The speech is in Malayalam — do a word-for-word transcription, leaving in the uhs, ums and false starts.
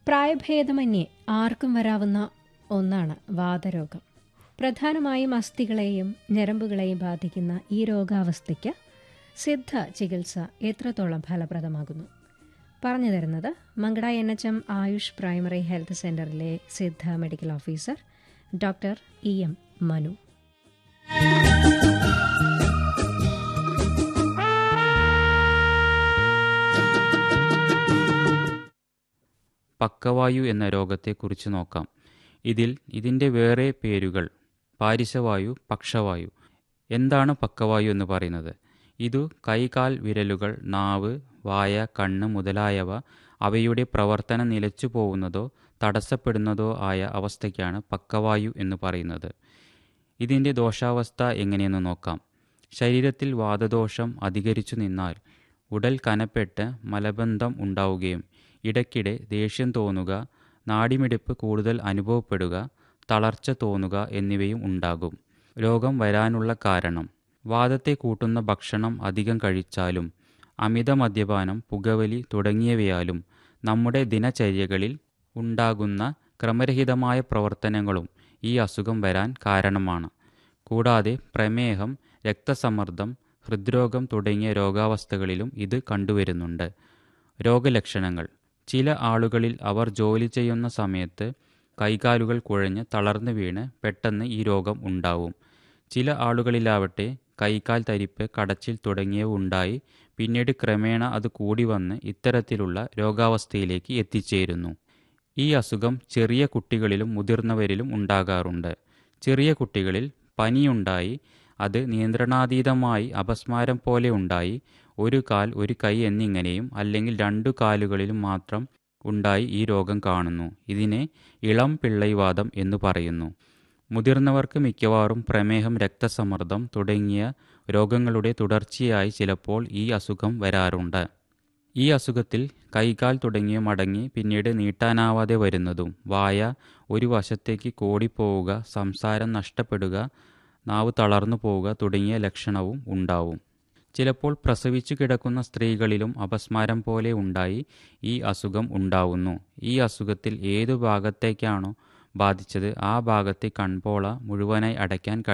പ്രായഭേദമന്യേ ആർക്കും വരാവുന്ന ഒന്നാണ് വാതരോഗം. പ്രധാനമായും അസ്ഥികളെയും ഞരമ്പുകളെയും ബാധിക്കുന്ന ഈ രോഗാവസ്ഥയ്ക്ക് സിദ്ധ ചികിത്സ എത്രത്തോളം ഫലപ്രദമാകുന്നു പറഞ്ഞു തരുന്നത് Mankada N H M Ayush primary health സെന്ററിലെ Siddha medical officer doctor E M Manu. പക്കവായു എന്ന രോഗത്തെക്കുറിച്ച് നോക്കാം. ഇതിൽ ഇതിൻ്റെ വേറെ പേരുകൾ പാരിശവായു, പക്ഷവായു. എന്താണ് പക്കവായു എന്ന് പറയുന്നത്? ഇതു കൈകാൽ വിരലുകൾ, നാവ്, വായ, കണ്ണ് മുതലായവ അവയുടെ പ്രവർത്തനം നിലച്ചു പോകുന്നതോ തടസ്സപ്പെടുന്നതോ ആയ അവസ്ഥയ്ക്കാണ് പക്കവായു എന്ന് പറയുന്നത്. ഇതിൻ്റെ ദോഷാവസ്ഥ എങ്ങനെയെന്ന് നോക്കാം. ശരീരത്തിൽ വാതദോഷം അധികരിച്ചു നിന്നാൽ ഉടൽ കനപ്പെട്ട് മലബന്ധം ഉണ്ടാവുകയും ഇടയ്ക്കിടെ ദേഷ്യം തോന്നുക, നാഡിമിടിപ്പ് കൂടുതൽ അനുഭവപ്പെടുക, തളർച്ച തോന്നുക എന്നിവയും ഉണ്ടാകും. രോഗം വരാനുള്ള കാരണം വാതത്തെ കൂട്ടുന്ന ഭക്ഷണം അധികം കഴിച്ചാലും അമിത മദ്യപാനം, പുകവലി തുടങ്ങിയവയാലും നമ്മുടെ ദിനചര്യകളിൽ ഉണ്ടാകുന്ന ക്രമരഹിതമായ പ്രവർത്തനങ്ങളും ഈ അസുഖം വരാൻ കാരണമാണ്. കൂടാതെ പ്രമേഹം, രക്തസമ്മർദ്ദം, ഹൃദ്രോഗം തുടങ്ങിയ രോഗാവസ്ഥകളിലും ഇത് കണ്ടുവരുന്നുണ്ട്. രോഗലക്ഷണങ്ങൾ: ചില ആളുകളിൽ അവർ ജോലി ചെയ്യുന്ന സമയത്ത് കൈകാലുകൾ കുഴഞ്ഞ് തളർന്നു വീണ് പെട്ടെന്ന് ഈ രോഗം ഉണ്ടാവും. ചില ആളുകളിലാവട്ടെ കൈകാൽ തരിപ്പ്, കടച്ചിൽ തുടങ്ങിയവ ഉണ്ടായി പിന്നീട് ക്രമേണ അത് കൂടി വന്ന് ഇത്തരത്തിലുള്ള രോഗാവസ്ഥയിലേക്ക് എത്തിച്ചേരുന്നു. ഈ അസുഖം ചെറിയ കുട്ടികളിലും മുതിർന്നവരിലും ഉണ്ടാകാറുണ്ട്. ചെറിയ കുട്ടികളിൽ പനിയുണ്ടായി അത് നിയന്ത്രണാതീതമായി അപസ്മാരം പോലെ ഉണ്ടായി ഒരു കാൽ ഒരു കൈ എന്നിങ്ങനെയും അല്ലെങ്കിൽ രണ്ടു കാലുകളിലും മാത്രം ഉണ്ടായി ഈ രോഗം കാണുന്നു. ഇതിനെ ഇളം പിള്ളൈവാതം എന്നു പറയുന്നു. മുതിർന്നവർക്ക് മിക്കവാറും പ്രമേഹം, രക്തസമ്മർദ്ദം തുടങ്ങിയ രോഗങ്ങളുടെ തുടർച്ചയായി ചിലപ്പോൾ ഈ അസുഖം വരാറുണ്ട്. ഈ അസുഖത്തിൽ കൈകാൽ തുടങ്ങിയ മടങ്ങി പിന്നീട് നീട്ടാനാവാതെ വരുന്നതും, വായ ഒരു വശത്തേക്ക് കോടിപ്പോവുക, സംസാരം നഷ്ടപ്പെടുക, നാവ് തളർന്നു പോവുക തുടങ്ങിയ ലക്ഷണവും ഉണ്ടാവും. ചിലപ്പോൾ പ്രസവിച്ചു കിടക്കുന്ന സ്ത്രീകളിലും അപസ്മാരം പോലെ ഉണ്ടായി ഈ അസുഖം ഉണ്ടാവുന്നു. ഈ അസുഖത്തിൽ ഏതു ഭാഗത്തേക്കാണോ ബാധിച്ചത് ആ ഭാഗത്തെ കൺപോള മുഴുവനായി അടയ്ക്കാൻ